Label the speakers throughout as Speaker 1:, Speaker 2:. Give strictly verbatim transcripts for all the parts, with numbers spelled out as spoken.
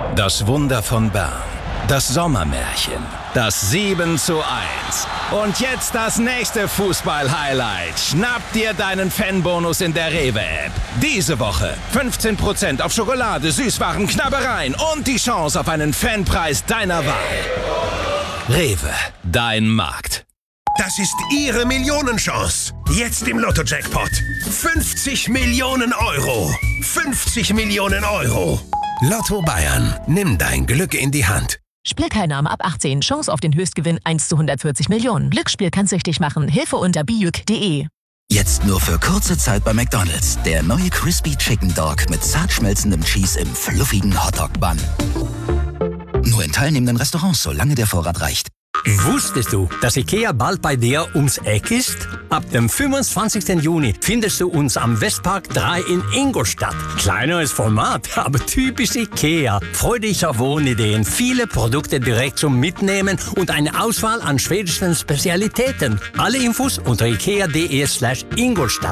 Speaker 1: Das Wunder von Bern. Das Sommermärchen. Das sieben zu eins. Und jetzt das nächste Fußball-Highlight. Schnapp dir deinen Fanbonus in der Rewe-App. Diese Woche fünfzehn Prozent auf Schokolade, Süßwaren, Knabbereien und die Chance auf einen Fanpreis deiner Wahl. Rewe, dein Markt.
Speaker 2: Das ist Ihre Millionenchance. Jetzt im Lotto-Jackpot. fünfzig Millionen Euro. fünfzig Millionen Euro. Lotto Bayern. Nimm dein Glück in die Hand.
Speaker 3: Spielteilnahme ab achtzehn. Chance auf den Höchstgewinn eins zu hundertvierzig Millionen. Glücksspiel kann süchtig machen. Hilfe unter bijuk punkt de.
Speaker 4: Jetzt nur für kurze Zeit bei McDonald's. Der neue Crispy Chicken Dog mit zart schmelzendem Cheese im fluffigen Hotdog-Bun. Nur in teilnehmenden Restaurants, solange der Vorrat reicht.
Speaker 5: Wusstest du, dass IKEA bald bei dir ums Eck ist? Ab dem fünfundzwanzigsten Juni findest du uns am Westpark drei in Ingolstadt. Kleineres Format, aber typisch IKEA. Freu dich auf Wohnideen, viele Produkte direkt zum Mitnehmen und eine Auswahl an schwedischen Spezialitäten. Alle Infos unter ikea punkt de slash Ingolstadt.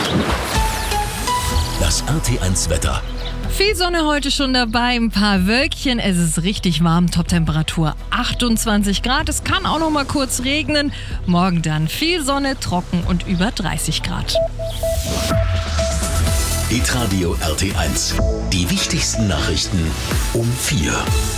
Speaker 6: Das R T eins Wetter.
Speaker 7: Viel Sonne heute schon dabei, ein paar Wölkchen. Es ist richtig warm, Toptemperatur achtundzwanzig Grad. Es kann auch noch mal kurz regnen. Morgen dann viel Sonne, trocken und über dreißig Grad.
Speaker 6: Hitradio R T eins. Die wichtigsten Nachrichten um vier.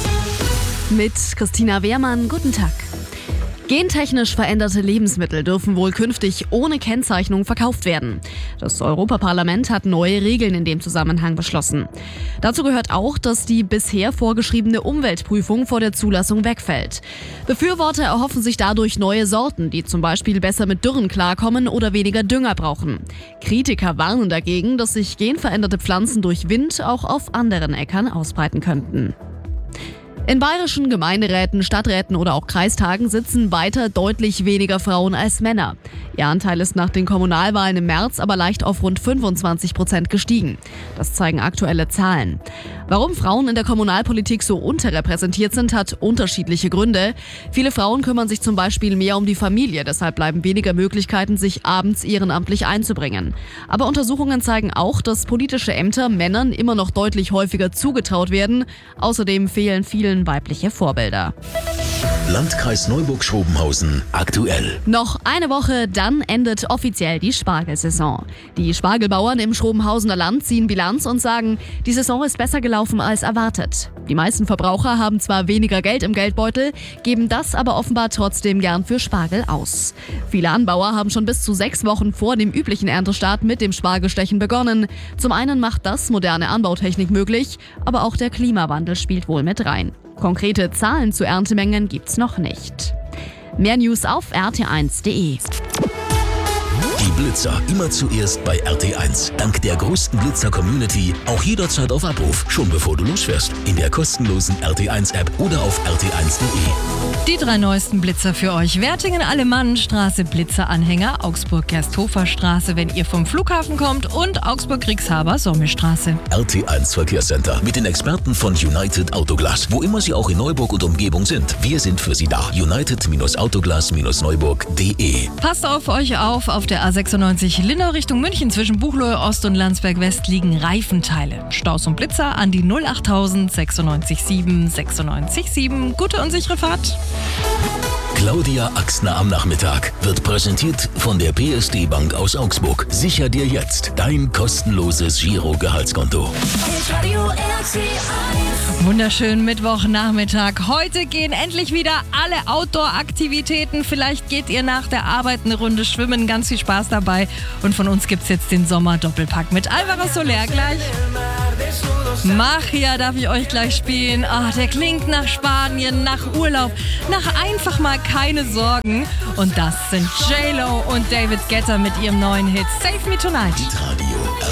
Speaker 8: Mit Christina Wehrmann, guten Tag. Gentechnisch veränderte Lebensmittel dürfen wohl künftig ohne Kennzeichnung verkauft werden. Das Europaparlament hat neue Regeln in dem Zusammenhang beschlossen. Dazu gehört auch, dass die bisher vorgeschriebene Umweltprüfung vor der Zulassung wegfällt. Befürworter erhoffen sich dadurch neue Sorten, die zum Beispiel besser mit Dürren klarkommen oder weniger Dünger brauchen. Kritiker warnen dagegen, dass sich genveränderte Pflanzen durch Wind auch auf anderen Äckern ausbreiten könnten. In bayerischen Gemeinderäten, Stadträten oder auch Kreistagen sitzen weiter deutlich weniger Frauen als Männer. Ihr Anteil ist nach den Kommunalwahlen im März aber leicht auf rund fünfundzwanzig Prozent gestiegen. Das zeigen aktuelle Zahlen. Warum Frauen in der Kommunalpolitik so unterrepräsentiert sind, hat unterschiedliche Gründe. Viele Frauen kümmern sich zum Beispiel mehr um die Familie, deshalb bleiben weniger Möglichkeiten, sich abends ehrenamtlich einzubringen. Aber Untersuchungen zeigen auch, dass politische Ämter Männern immer noch deutlich häufiger zugetraut werden. Außerdem fehlen vielen weibliche Vorbilder.
Speaker 6: Landkreis Neuburg-Schrobenhausen aktuell.
Speaker 8: Noch eine Woche, dann endet offiziell die Spargelsaison. Die Spargelbauern im Schrobenhausener Land ziehen Bilanz und sagen, die Saison ist besser gelaufen als erwartet. Die meisten Verbraucher haben zwar weniger Geld im Geldbeutel, geben das aber offenbar trotzdem gern für Spargel aus. Viele Anbauer haben schon bis zu sechs Wochen vor dem üblichen Erntestart mit dem Spargelstechen begonnen. Zum einen macht das moderne Anbautechnik möglich, aber auch der Klimawandel spielt wohl mit rein. Konkrete Zahlen zu Erntemengen gibt's noch nicht. Mehr News auf r t eins punkt de.
Speaker 6: Die Blitzer immer zuerst bei R T eins. Dank der größten Blitzer-Community auch jederzeit auf Abruf, schon bevor du losfährst. In der kostenlosen R T eins App oder auf r t eins punkt de.
Speaker 7: Die drei neuesten Blitzer für euch. Wertingen-Alemannenstraße, Blitzeranhänger, Augsburg-Gersthofer-Straße, wenn ihr vom Flughafen kommt, und Augsburg-Kriegshaber-Sommelstraße.
Speaker 6: R T eins Verkehrscenter mit den Experten von United Autoglas. Wo immer sie auch in Neuburg und Umgebung sind, wir sind für sie da. United Autoglas Neuburg punkt de.
Speaker 7: Passt auf euch auf, auf der A sechsundneunzig Linnau Richtung München zwischen Buchloe Ost und Landsberg West liegen Reifenteile. Staus und Blitzer an die null achttausend sechsundneunzig sieben sechsundneunzig sieben. Gute und sichere Fahrt.
Speaker 6: Claudia Axner am Nachmittag wird präsentiert von der P S D Bank aus Augsburg. Sicher dir jetzt dein kostenloses Giro-Gehaltskonto.
Speaker 7: Wunderschönen Mittwochnachmittag. Heute gehen endlich wieder alle Outdoor-Aktivitäten. Vielleicht geht ihr nach der Arbeit eine Runde schwimmen. Ganz viel Spaß dabei. Und von uns gibt's jetzt den Sommer-Doppelpack mit Alvaro Soler gleich. Machia darf ich euch gleich spielen. Ach, der klingt nach Spanien, nach Urlaub, nach einfach mal keine Sorgen. Und das sind J-Lo und David Guetta mit ihrem neuen Hit Save Me Tonight.
Speaker 6: Radio